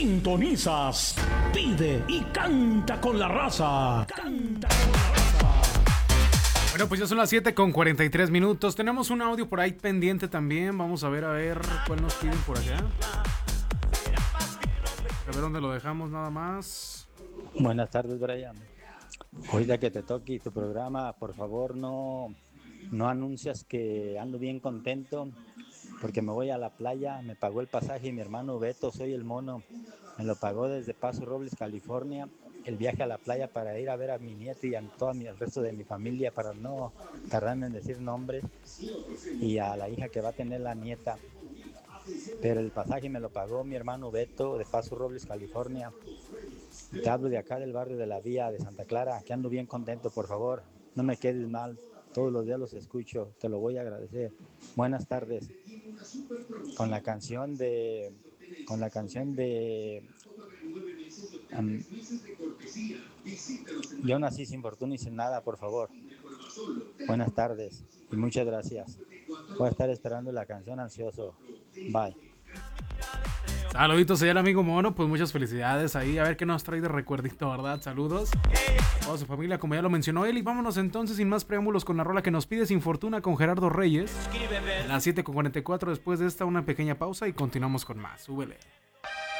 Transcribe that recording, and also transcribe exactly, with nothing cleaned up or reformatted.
Sintonizas, pide y canta con la raza. Canta con la raza. Bueno, pues ya son las siete con cuarenta y tres minutos. Tenemos un audio por ahí pendiente también. Vamos a ver, a ver cuál nos piden por acá. A ver dónde lo dejamos nada más. Buenas tardes, Brian. Ahorita que te toque tu programa, por favor no, no anuncias que ando bien contento porque me voy a la playa. Me pagó el pasaje mi hermano Beto, soy el mono. Me lo pagó desde Paso Robles, California, el viaje a la playa para ir a ver a mi nieto y a todo mi, el resto de mi familia, para no tardarme en decir nombres, y a la hija que va a tener la nieta. Pero el pasaje me lo pagó mi hermano Beto de Paso Robles, California. Te hablo de acá del barrio de la Vía de Santa Clara, que ando bien contento, por favor. No me quedes mal, todos los días los escucho, te lo voy a agradecer. Buenas tardes. Con la canción de... Con la canción de... Um, Yo nací sin fortuna y sin nada, por favor. Buenas tardes y muchas gracias. Voy a estar esperando la canción ansioso. Bye. Saluditos allá al amigo Mono, pues muchas felicidades ahí. A ver qué nos trae de recuerdito, ¿verdad? Saludos a toda su familia, como ya lo mencionó él. Y vámonos entonces, sin más preámbulos, con la rola que nos pide Sin Fortuna con Gerardo Reyes. A las siete con cuarenta y cuatro, después de esta, una pequeña pausa y continuamos con más. Súbele.